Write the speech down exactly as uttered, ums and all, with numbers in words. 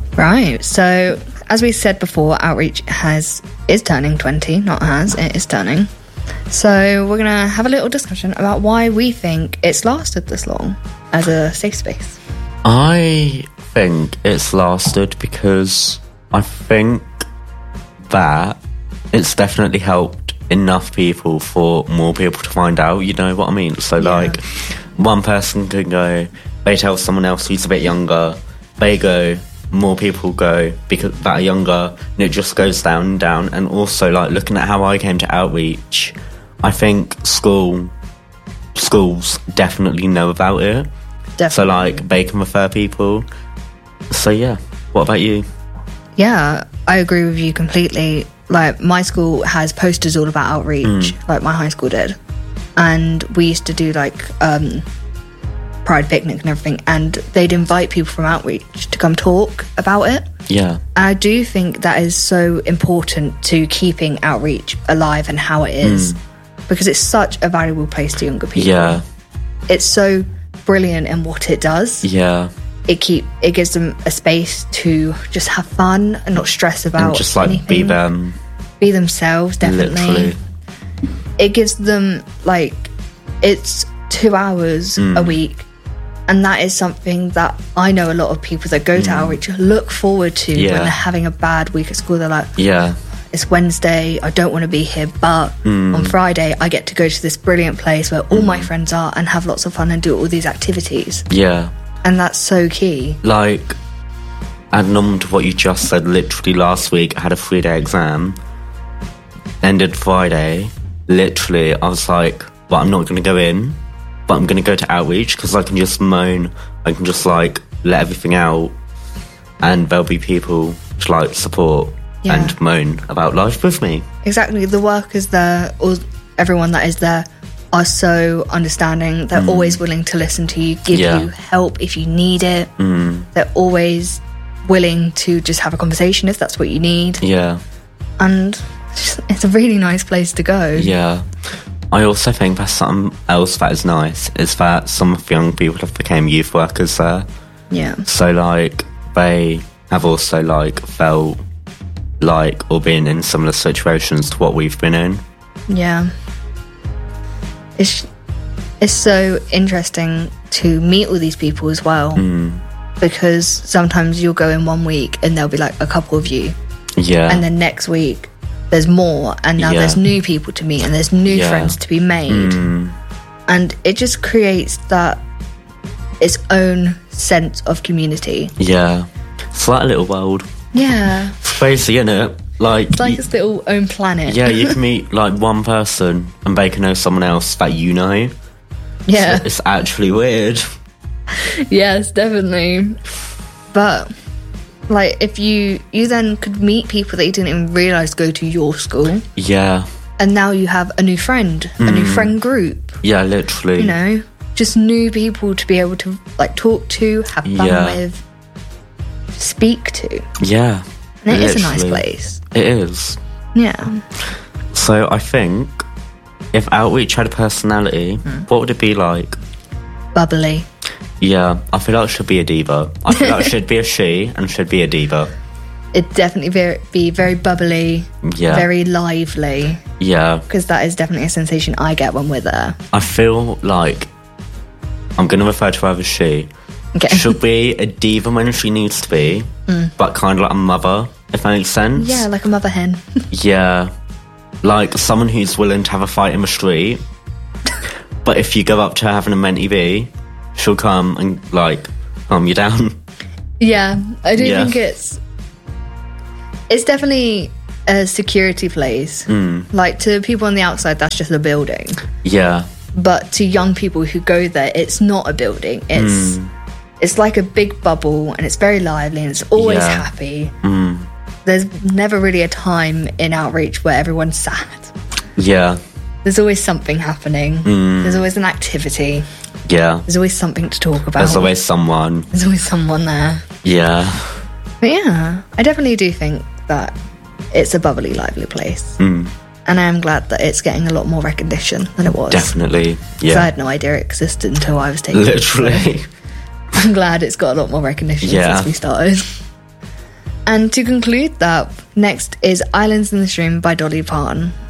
Right, so as we said before, Outreach has is turning twenty, not has, it is turning. So we're going to have a little discussion about why we think it's lasted this long as a safe space. I think it's lasted because I think that it's definitely helped enough people for more people to find out, you know what I mean? So, Yeah. like, one person can go, they tell someone else who's a bit younger, they go, more people go because that are younger, and it just goes down and down. And also, like, looking at how I came to Outreach, I think school schools definitely know about it. Definitely. So, like, they can refer people. So, yeah. What about you? Yeah, I agree with you completely. Like, my school has posters all about Outreach, Mm. like my high school did. And we used to do, like, um, Pride picnic and everything, and they'd invite people from Outreach to come talk about it. Yeah. I do think that is so important to keeping Outreach alive and how it is, because it's such a valuable place to younger people. Yeah. It's so brilliant in what it does. Yeah. It keep it gives them a space to just have fun and not stress about And just, like, anything. be them. Be themselves, definitely. Literally. It gives them, like, it's two hours Mm. a week. And that is something that I know a lot of people that go to Outreach look forward to Yeah. when they're having a bad week at school. They're like, Yeah. it's Wednesday, I don't want to be here, but Mm. on Friday I get to go to this brilliant place where all my friends are and have lots of fun and do all these activities. Yeah. And that's so key. Like, adding on to what you just said, literally last week I had a three-day exam. Ended Friday. Literally, I was like, well, I'm not going to go in, but I'm going to go to Outreach because I can just moan. I can just, like, let everything out. And there'll be people to, like, support Yeah. and moan about life with me. Exactly. The workers there, or everyone that is there, are so understanding. They're always willing to listen to you, give Yeah. you help if you need it. Mm. They're always willing to just have a conversation if that's what you need. Yeah. And it's a really nice place to go. Yeah. I also think that's something else that is nice, is that some of the young people have become youth workers there. Yeah. So, like, they have also, like, felt like or been in similar situations to what we've been in. Yeah. It's it's so interesting to meet all these people as well. Mm. Because sometimes you'll go in one week and there'll be like a couple of you. Yeah. And then next week there's more, and now Yeah. there's new people to meet and there's new Yeah. friends to be made. Mm. And it just creates that its own sense of community. Yeah. It's like a little world. Yeah. It's crazy, isn't it? Like, It's like you- its little own planet. yeah, you can meet, like, one person and they can know someone else that you know. Yeah. It's actually weird. Yes, definitely. But like, if you you then could meet people that you didn't even realise go to your school, Yeah. and now you have a new friend, a new friend group. Yeah, literally. You know, just new people to be able to like talk to, have fun Yeah. with, speak to. Yeah. And it is a nice literally. place. It is. Yeah. So I think if Outreach had a personality, Hmm. what would it be like? Bubbly. Yeah, I feel like it should be a diva. I feel like it should be a she and should be a diva. It'd definitely very, be very bubbly, Yeah. very lively, Yeah. because that is definitely a sensation I get when we're there. I feel like I'm going to refer to her as she. Okay. Should be a diva when she needs to be, but kind of like a mother, if that makes sense. Yeah, like a mother hen. Yeah. Like someone who's willing to have a fight in the street, but if you go up to her having a menti B, she'll come and, like, calm you down. Yeah, I do Yeah. think it's it's definitely a security place. Mm. Like, to people on the outside, that's just a building. Yeah. But to young people who go there, it's not a building. It's Mm. it's like a big bubble, and it's very lively, and it's always Yeah. happy. Mm. There's never really a time in Outreach where everyone's sad. Yeah. There's always something happening. Mm. There's always an activity. Yeah. There's always something to talk about. There's always someone. There's always someone there. Yeah. But yeah, I definitely do think that it's a bubbly, lively place. Mm. And I am glad that it's getting a lot more recognition than it was. Definitely. 'Cause Yeah. I had no idea it existed until I was taking it. Literally. I'm glad it's got a lot more recognition Yeah. since we started. And to conclude that, next is Islands in the Stream by Dolly Parton.